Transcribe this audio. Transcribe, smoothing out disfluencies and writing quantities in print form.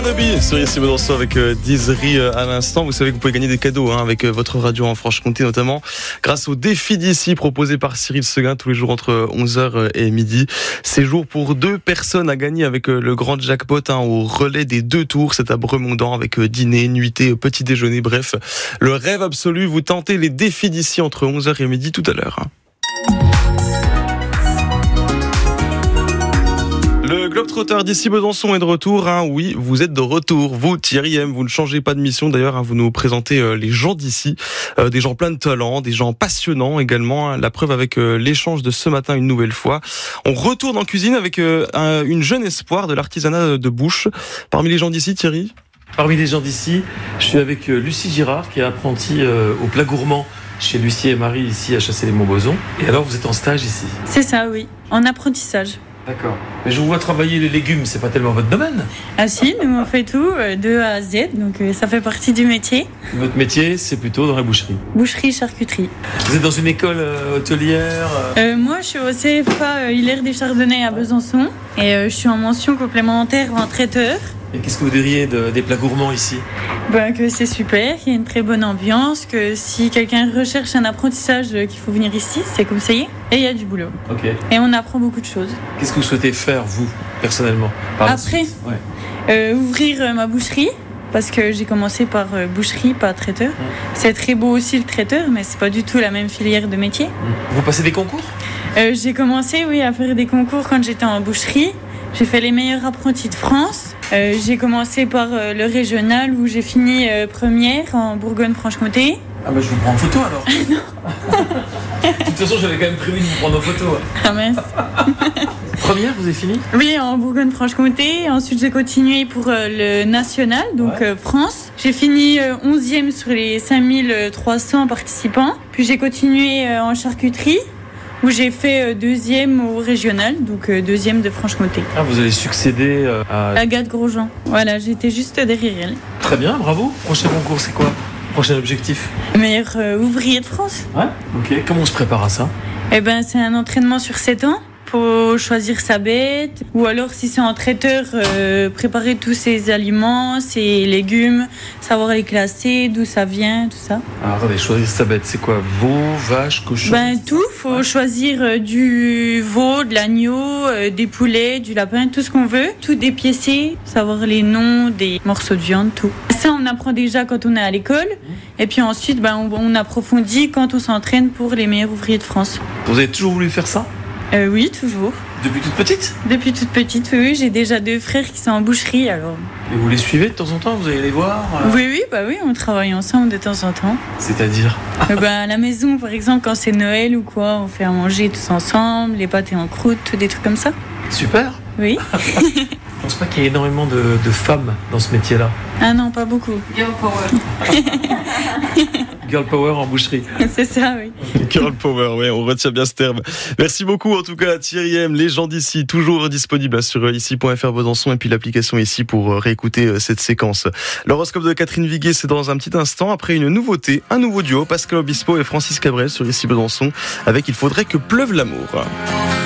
Wannabe sur ici Besançon avec Dizery à l'instant. Vous savez que vous pouvez gagner des cadeaux avec votre radio en Franche-Comté notamment grâce au défi d'ici proposé par Cyril Seguin tous les jours entre 11h et midi. Séjour pour 2 personnes à gagner avec le grand jackpot au relais des 2 tours. C'est à Bremondant avec dîner, nuitée, petit déjeuner, bref. Le rêve absolu, vous tentez les défis d'ici entre 11h et midi tout à l'heure. Le Globetrotter d'ici Besançon est de retour. Oui, vous êtes de retour. Vous, Thierry M, vous ne changez pas de mission d'ailleurs. Vous nous présentez les gens d'ici, des gens pleins de talent, des gens passionnants également. La preuve avec l'échange de ce matin une nouvelle fois. On retourne en cuisine avec une jeune espoir de l'artisanat de bouche. Parmi les gens d'ici, Thierry ? Parmi les gens d'ici, je suis avec Lucie Girard, qui est apprentie au plat gourmand chez Lucie et Marie, ici à Chassé-les-Montbozons. Et alors, vous êtes en stage ici ? C'est ça, oui, en apprentissage. D'accord. Mais je vous vois travailler les légumes, c'est pas tellement votre domaine ? Ah si, nous on fait tout, de A à Z, donc ça fait partie du métier. Votre métier, c'est plutôt dans la boucherie ? Boucherie, charcuterie. Vous êtes dans une école hôtelière ? Moi, je suis au CFA Hilaire des Chardonnays à Besançon, et je suis en mention complémentaire en traiteur. Et qu'est-ce que vous diriez des plats gourmands ici ? Que c'est super, qu'il y a une très bonne ambiance, que si quelqu'un recherche un apprentissage, qu'il faut venir ici, c'est conseillé. Et il y a du boulot. Ok. Et on apprend beaucoup de choses. Qu'est-ce que vous souhaitez faire, vous, personnellement ? Après, ouvrir ma boucherie, parce que j'ai commencé par boucherie, pas traiteur. C'est très beau aussi le traiteur, mais c'est pas du tout la même filière de métier. Vous passez des concours ? J'ai commencé, à faire des concours quand j'étais en boucherie. J'ai fait les meilleurs apprentis de France. J'ai commencé par le régional où j'ai fini première en Bourgogne-Franche-Comté. Ah je vous prends en photo alors. De toute façon, j'avais quand même prévu de vous prendre en photo. Ah mince. Première, vous avez fini ? Oui, en Bourgogne-Franche-Comté. Ensuite, j'ai continué pour le national, donc France. J'ai fini 11e sur les 5300 participants. Puis j'ai continué en charcuterie, où j'ai fait 2e au régional, donc 2e de Franche-Comté. Ah, vous allez succéder à Agathe Grosjean. Voilà, j'étais juste derrière elle. Très bien, bravo. Prochain concours, c'est quoi ? Prochain objectif ? Meilleur ouvrier de France. Ouais. Ok. Comment on se prépare à ça ? C'est un entraînement sur 7 ans. Faut choisir sa bête, ou alors si c'est en traiteur, préparer tous ses aliments, ses légumes, savoir les classer, d'où ça vient, tout ça. Alors attendez, choisir sa bête, c'est quoi ? Veau, vache, cochon ? Tout, faut choisir du veau, de l'agneau, des poulets, du lapin, tout ce qu'on veut, tout dépiécer, savoir les noms des morceaux de viande, tout. Ça on apprend déjà quand on est à l'école, et puis ensuite on approfondit quand on s'entraîne pour les meilleurs ouvriers de France. Vous avez toujours voulu faire ça ? Oui, toujours. Depuis toute petite ? Depuis toute petite, oui. J'ai déjà 2 frères qui sont en boucherie, alors. Et vous les suivez de temps en temps ? Vous allez les voir ? Oui, on travaille ensemble de temps en temps. C'est-à-dire ? À la maison, par exemple, quand c'est Noël ou quoi, on fait à manger tous ensemble, les pâtés en croûte, des trucs comme ça. Super. Oui. Je pense pas qu'il y ait énormément de femmes dans ce métier-là. Ah non, pas beaucoup. Girl power. Girl power en boucherie. C'est ça, oui. Girl power, oui, on retient bien ce terme. Merci beaucoup, en tout cas, Thierry M, les gens d'ici, toujours disponibles sur ici.fr Besançon et puis l'application ici pour réécouter cette séquence. L'horoscope de Catherine Viguet, c'est dans un petit instant. Après une nouveauté, un nouveau duo, Pascal Obispo et Francis Cabrel sur ici Besançon avec Il faudrait que pleuve l'amour.